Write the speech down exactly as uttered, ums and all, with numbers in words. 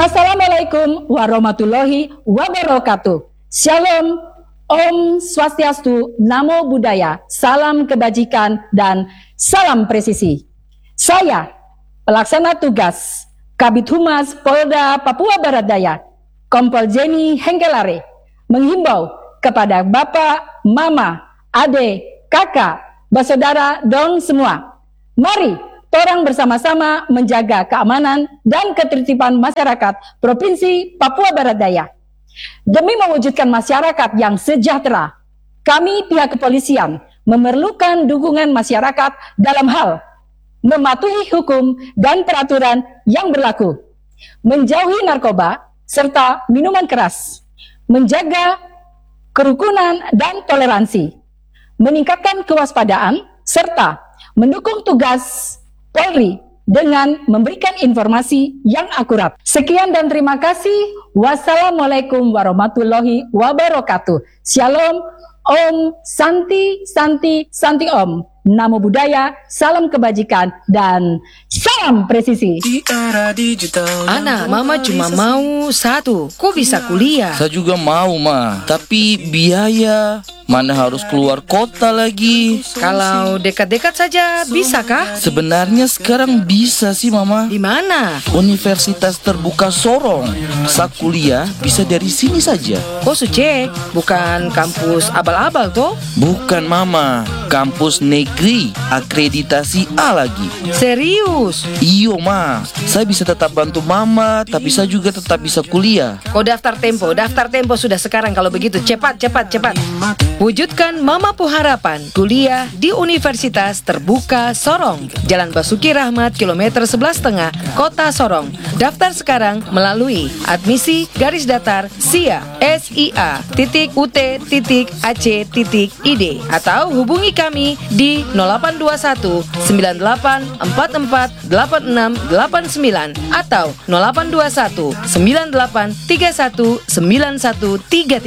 Wassalamualaikum warahmatullahi wabarakatuh. Shalom, Om Swastiastu, Namo Buddhaya, salam kebajikan dan salam presisi. Saya, pelaksana tugas Kabid Humas Polda Papua Barat Daya, Kompol Jenny Hengkelare, menghimbau kepada Bapak, Mama, Ade, Kakak, Basaudara, dong semua. Mari torang bersama-sama menjaga keamanan dan ketertiban masyarakat Provinsi Papua Barat Daya. Demi mewujudkan masyarakat yang sejahtera, kami pihak kepolisian memerlukan dukungan masyarakat dalam hal mematuhi hukum dan peraturan yang berlaku, menjauhi narkoba serta minuman keras, menjaga kerukunan dan toleransi, meningkatkan kewaspadaan, serta mendukung tugas Polri dengan memberikan informasi yang akurat. Sekian dan terima kasih. Wassalamualaikum warahmatullahi wabarakatuh. Shalom, Om, Santi, Santi, Santi Om. Namo Buddhaya, salam kebajikan, dan salam presisi. Anak, Mama cuma mau satu. Kok bisa kuliah? Saya juga mau, Ma. Tapi biaya, mana harus keluar kota lagi. Kalau dekat-dekat saja, bisa kah? Sebenarnya sekarang bisa sih, Mama. Di mana? Universitas Terbuka Sorong. Saat kuliah, bisa dari sini saja. Kok sucek? Bukan kampus abal-abal toh? Bukan, Mama. Kampus negeri, akreditasi A lagi. Serius? Iyo, Ma. Saya bisa tetap bantu Mama, tapi saya juga tetap bisa kuliah. Kau daftar tempo, daftar tempo sudah sekarang kalau begitu. Cepat, cepat, cepat. Wujudkan Mamapu Harapan, kuliah di Universitas Terbuka Sorong, Jalan Basuki Rahmat, kilometer sebelas setengah, Kota Sorong. Daftar sekarang melalui admisi garis datar sia S I A titik U T titik A C titik I D atau hubungi kami di nol delapan dua satu sembilan delapan empat empat delapan enam delapan sembilan atau nol delapan dua satu sembilan delapan tiga satu sembilan satu tiga tiga.